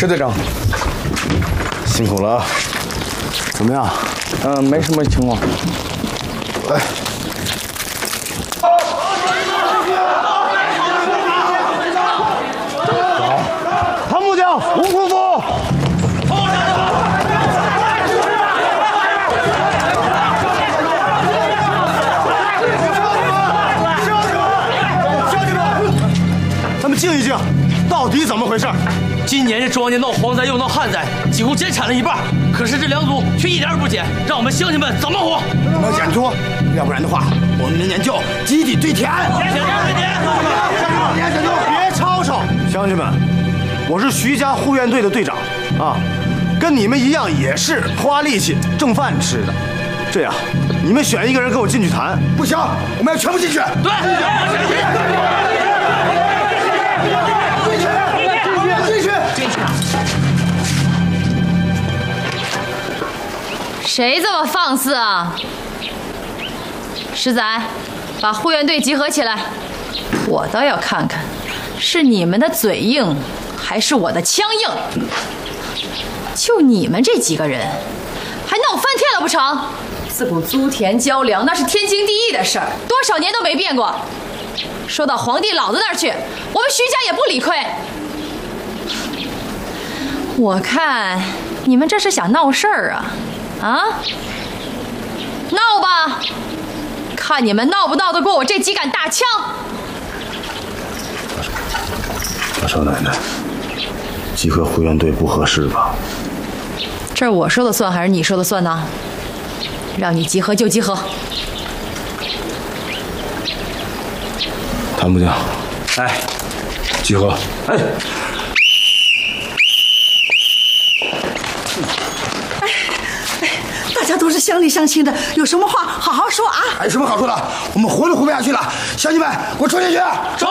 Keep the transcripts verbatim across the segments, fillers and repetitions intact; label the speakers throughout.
Speaker 1: 是队长，
Speaker 2: 辛苦了。怎么样？
Speaker 1: 嗯，没什么情况。
Speaker 2: 来。 吴副部，咱们静一静，到底怎么回事？
Speaker 3: 今年这庄稼闹蝗灾又闹旱灾，几乎减产了一半，可是这粮组却一点也不减，让我们乡亲们怎么活？
Speaker 2: 我们要减出，要不然的话，我们明年就集体堆填。
Speaker 3: 减减减减！
Speaker 2: 别吵吵，乡亲们。 我是徐家护院队的队长啊，跟你们一样也是花力气挣饭吃的。这样，你们选一个人跟我进去谈。不行，我们要全部进去。
Speaker 3: 对，
Speaker 2: 进去，进去，进去。
Speaker 4: 谁这么放肆啊？石仔，把护院队集合起来，我倒要看看，是你们的嘴硬。 还是我的枪硬，就你们这几个人，还闹翻天了不成？自古租田交粮那是天经地义的事儿，多少年都没变过。说到皇帝老子那儿去，我们徐家也不理亏。我看你们这是想闹事儿啊？啊？闹吧，看你们闹不闹得过我这几杆大枪。
Speaker 2: 大少奶奶。 集合护院队不合适吧？
Speaker 4: 这是我说的算还是你说的算呢？让你集合就集合。
Speaker 2: 谭部将，哎，集合！哎，
Speaker 5: 哎哎，大家都是乡里乡亲的，有什么话好好说啊！
Speaker 2: 还有什么好说的？我们活都活不下去了，乡亲们，给我冲进去！冲！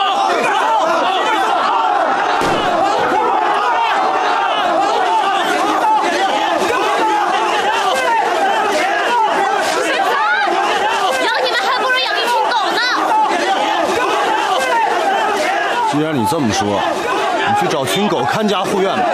Speaker 6: 既然你这么说，你去找群狗看家护院吧。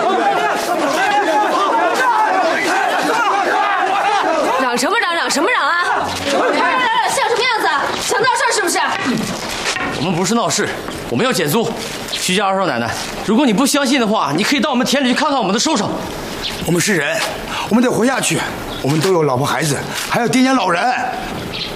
Speaker 4: 嚷什么嚷？嚷什么嚷啊？嚷嚷嚷像什么样子？想闹事是不是？
Speaker 3: 我们不是闹事，我们要减租。徐家二少奶奶，如果你不相信的话，你可以到我们田里去看看我们的收成。
Speaker 2: 我们是人，我们得活下去。我们都有老婆孩子，还有爹娘老人。